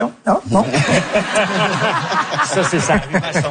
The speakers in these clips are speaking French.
Non, non. Ça, c'est ça.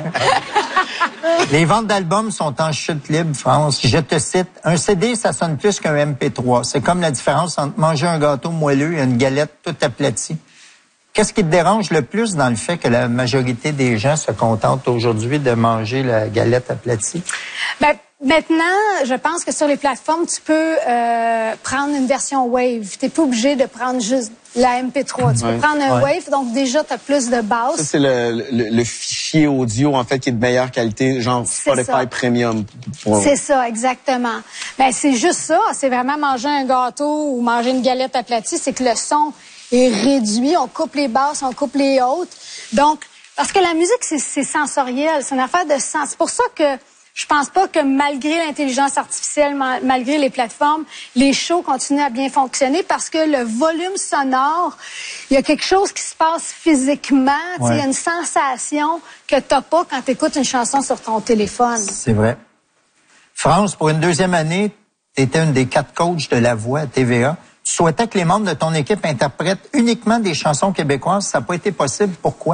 Les ventes d'albums sont en chute libre, France. Je te cite, un CD, ça sonne plus qu'un MP3. C'est comme la différence entre manger un gâteau moelleux et une galette toute aplatie. Qu'est-ce qui te dérange le plus dans le fait que la majorité des gens se contentent aujourd'hui de manger la galette aplatie? Ben, maintenant, je pense que sur les plateformes, tu peux prendre une version Wave. Tu n'es pas obligé de prendre juste la MP3. Tu peux prendre un Wave, donc déjà, tu as plus de basse. Ça, c'est le fichier audio, en fait, qui est de meilleure qualité, genre Spotify Premium. C'est ça, exactement. Ben, c'est juste ça. C'est vraiment manger un gâteau ou manger une galette aplatie. C'est que le son est réduit. On coupe les basses, on coupe les hautes. Donc, parce que la musique, c'est sensoriel. C'est une affaire de sens. C'est pour ça que je pense pas que malgré l'intelligence artificielle, malgré les plateformes, les shows continuent à bien fonctionner parce que le volume sonore, il y a quelque chose qui se passe physiquement. Il y a une sensation que t'as pas quand tu écoutes une chanson sur ton téléphone. C'est vrai. France, pour une deuxième année, tu étais une des 4 coachs de La Voix à TVA. Tu souhaitais que les membres de ton équipe interprètent uniquement des chansons québécoises. Ça n'a pas été possible. Pourquoi?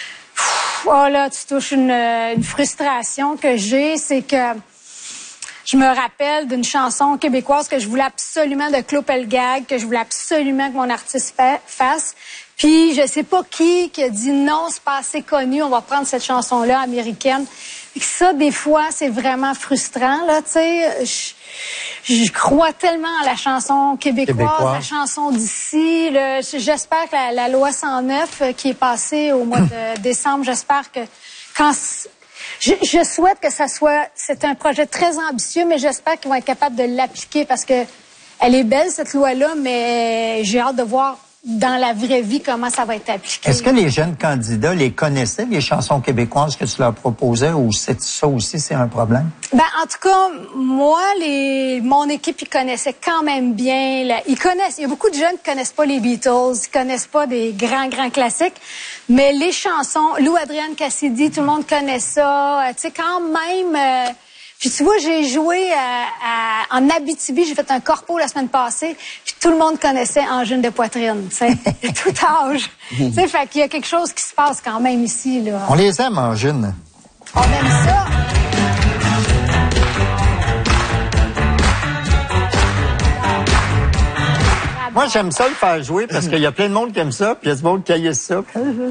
Oh là, tu touches une frustration que j'ai, c'est que je me rappelle d'une chanson québécoise que je voulais absolument de Claude Pelgag, que je voulais absolument que mon artiste fasse. Puis je sais pas qui a dit non, c'est pas assez connu, on va prendre cette chanson-là américaine. Et ça, des fois, c'est vraiment frustrant, là, tu sais. Je crois tellement à la chanson québécoise. La chanson d'ici. J'espère que la loi 109 qui est passée au mois de décembre, j'espère que quand... Je souhaite que ça soit... C'est un projet très ambitieux, mais j'espère qu'ils vont être capables de l'appliquer parce que elle est belle, cette loi-là, mais j'ai hâte de voir dans la vraie vie comment ça va être appliqué. Est-ce que les jeunes candidats les connaissaient, les chansons québécoises que tu leur proposais, ou ça aussi, c'est un problème? Ben, en tout cas, moi, mon équipe, ils connaissaient quand même bien. Il y a beaucoup de jeunes qui connaissent pas les Beatles, ils connaissent pas des grands classiques, mais les chansons, Lou Adrienne Cassidy, tout le monde connaît ça. Tu sais, quand même... Puis tu vois, j'ai joué en Abitibi, j'ai fait un corpo la semaine passée, puis tout le monde connaissait Angine de poitrine, tu sais, tout âge. Tu sais, fait qu'il y a quelque chose qui se passe quand même ici, là. On les aime, Angine. On aime ça. Moi, j'aime ça le faire jouer parce qu'il y a plein de monde qui aime ça, puis il y a du monde qui haïsse ça.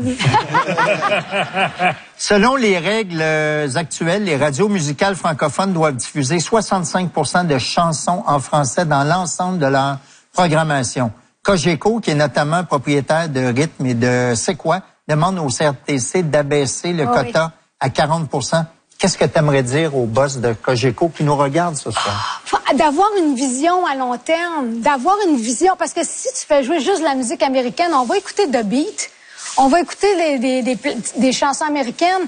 Selon les règles actuelles, les radios musicales francophones doivent diffuser 65% de chansons en français dans l'ensemble de leur programmation. Cogeco, qui est notamment propriétaire de Rythme et de C'est quoi, demande au CRTC d'abaisser le quota à 40%. Qu'est-ce que tu aimerais dire au boss de Cogeco qui nous regarde ce soir? D'avoir une vision à long terme, d'avoir une vision, parce que si tu fais jouer juste la musique américaine, on va écouter The Beat, on va écouter des chansons américaines.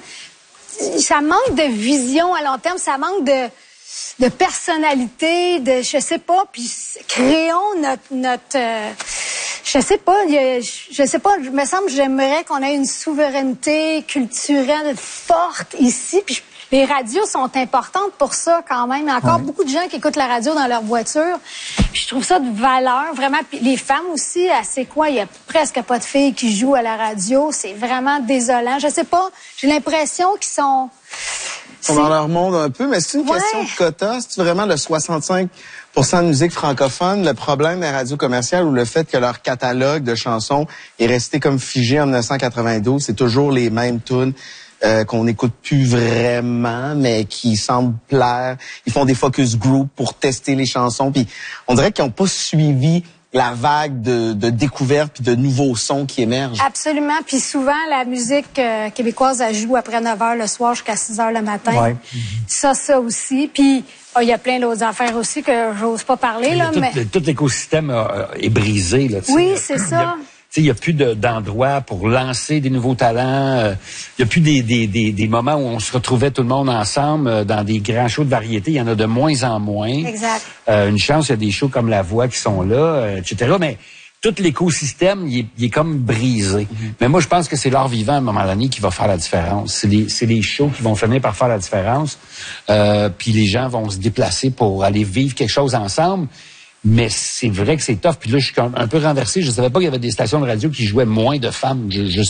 Ça manque de vision à long terme, ça manque de personnalité, je sais pas, puis créons notre je sais pas, il me semble que j'aimerais qu'on ait une souveraineté culturelle forte ici, puis les radios sont importantes pour ça quand même. Il y a encore beaucoup de gens qui écoutent la radio dans leur voiture. Puis je trouve ça de valeur, vraiment. Puis les femmes aussi, c'est quoi? Il y a presque pas de filles qui jouent à la radio. C'est vraiment désolant. Je sais pas, j'ai l'impression qu'ils sont... On dans leur monde un peu, mais c'est une question de quota. C'est vraiment le 65% de musique francophone, le problème des radios commerciales ou le fait que leur catalogue de chansons est resté comme figé en 1992. C'est toujours les mêmes tunes. Qu'on n'écoute plus vraiment, mais qui semblent plaire. Ils font des focus group pour tester les chansons. Puis on dirait qu'ils n'ont pas suivi la vague de découvertes puis de nouveaux sons qui émergent. Absolument. Puis souvent, la musique québécoise, elle joue après 9 h le soir jusqu'à 6 h le matin. Ouais. Ça aussi. Puis il y a plein d'autres affaires aussi que j'ose pas parler. Là, tout l'écosystème est brisé. Là, oui, c'est ça. Il n'y a plus d'endroits pour lancer des nouveaux talents. Il n'y a plus des moments où on se retrouvait tout le monde ensemble dans des grands shows de variété. Il y en a de moins en moins. Exact. Une chance, il y a des shows comme La Voix qui sont là, etc. Mais tout l'écosystème, il est comme brisé. Mais moi, je pense que c'est l'art vivant, à un moment donné, qui va faire la différence. C'est les shows qui vont finir par faire la différence. Puis les gens vont se déplacer pour aller vivre quelque chose ensemble. Mais c'est vrai que c'est tough. Puis là, je suis un peu renversé. Je savais pas qu'il y avait des stations de radio qui jouaient moins de femmes, justement.